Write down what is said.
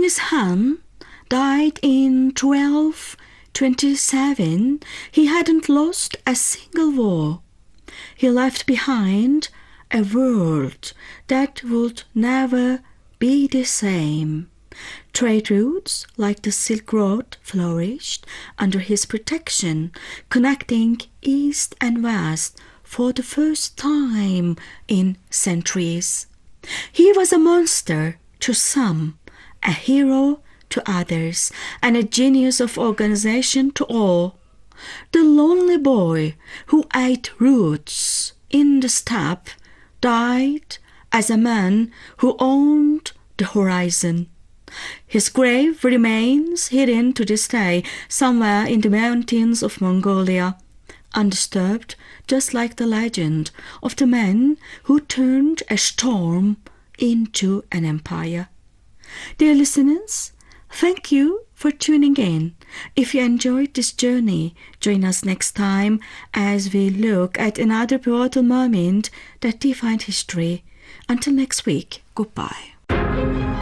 Genghis Khan died in 1227. He hadn't lost a single war. He left behind a world that would never be the same. Trade routes like the Silk Road flourished under his protection, connecting East and West for the first time in centuries. He was a monster to some, a hero to others, and a genius of organization to all. The lonely boy who ate roots in the steppe died as a man who owned the horizon. His grave remains hidden to this day somewhere in the mountains of Mongolia, undisturbed, just like the legend of the man who turned a storm into an empire. Dear listeners, thank you for tuning in. If you enjoyed this journey, join us next time as we look at another pivotal moment that defined history. Until next week, goodbye.